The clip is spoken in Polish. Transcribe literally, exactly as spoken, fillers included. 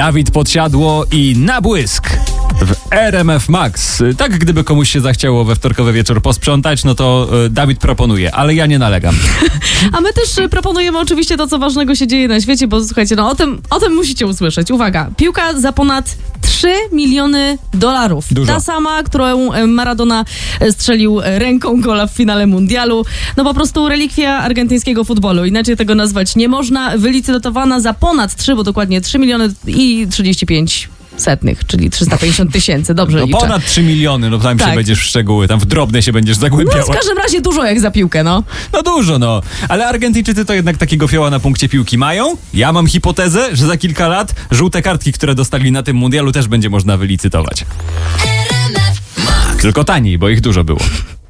Dawid Podsiadło i Na błysk w R M F Max. Tak, gdyby komuś się zachciało we wtorkowy wieczór posprzątać, no to y, Dawid proponuje, ale ja nie nalegam. A my też y, proponujemy oczywiście to, co ważnego się dzieje na świecie, bo słuchajcie, no o tym, o tym musicie usłyszeć. Uwaga, piłka za ponad trzy miliony dolarów. Dużo. Ta sama, którą Maradona strzelił ręką gola w finale mundialu. No po prostu relikwia argentyńskiego futbolu. Inaczej tego nazwać nie można. Wylicytowana za ponad trzy, bo dokładnie trzy miliony i trzydzieści pięć setnych, czyli trzysta pięćdziesiąt tysięcy. Dobrze No liczę. ponad trzy miliony, no tam Tak. się będziesz w szczegóły, tam w drobne się będziesz No zagłębiała. w każdym razie dużo jak za piłkę, no. No dużo, no. Ale Argentyńczycy to jednak takiego fioła na punkcie piłki mają. Ja mam hipotezę, że za kilka lat żółte kartki, które dostali na tym mundialu, też będzie można wylicytować. Tylko taniej, bo ich dużo było.